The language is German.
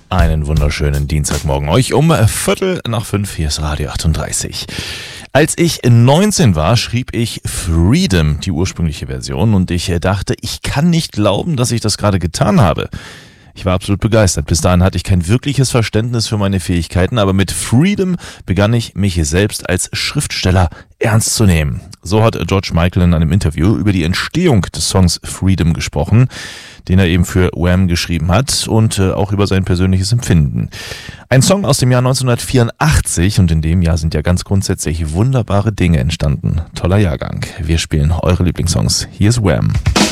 Einen wunderschönen Dienstagmorgen euch um 4:45. Hier ist Radio 38. Als ich 19 war, schrieb ich Freedom, die ursprüngliche Version, und ich dachte, ich kann nicht glauben, dass ich das gerade getan habe. Ich war absolut begeistert. Bis dahin hatte ich kein wirkliches Verständnis für meine Fähigkeiten, aber mit Freedom begann ich, mich selbst als Schriftsteller ernst zu nehmen. So hat George Michael in einem Interview über die Entstehung des Songs Freedom gesprochen, den er eben für Wham geschrieben hat, und auch über sein persönliches Empfinden. Ein Song aus dem Jahr 1984, und in dem Jahr sind ja ganz grundsätzlich wunderbare Dinge entstanden. Toller Jahrgang. Wir spielen eure Lieblingssongs. Hier ist Wham.